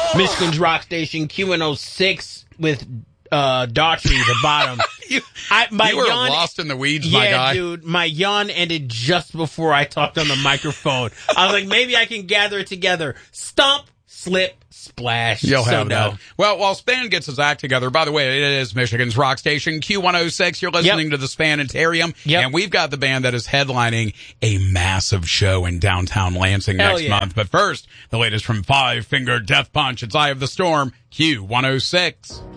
Michigan's Rock Station, Q106 with Daughtry at the bottom. You were lost in the weeds, my guy. Yeah, dude, my yawn ended just before I talked on the microphone. I was like, maybe I can gather it together. Stomp, slip, splash. You'll have no. that. Well, while Span gets his act together, by the way, it is Michigan's Rock Station, Q106. You're listening to the Spanitarium, and we've got the band that is headlining a massive show in downtown Lansing next month. But first, the latest from Five Finger Death Punch. It's Eye of the Storm, Q106.